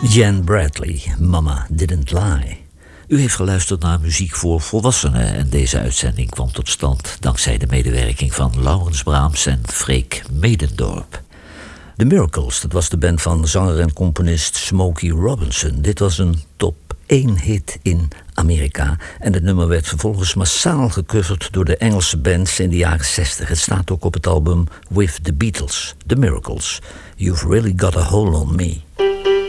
Jan Bradley, Mama Didn't Lie. U heeft geluisterd naar muziek voor volwassenen en deze uitzending kwam tot stand dankzij de medewerking van Laurens Braams en Freek Medendorp. The Miracles, dat was de band van zanger en componist Smokey Robinson. Dit was een top 1 hit in Amerika en het nummer werd vervolgens massaal gecoverd door de Engelse bands in de jaren 60. Het staat ook op het album With the Beatles, The Miracles. You've Really Got a Hold on Me.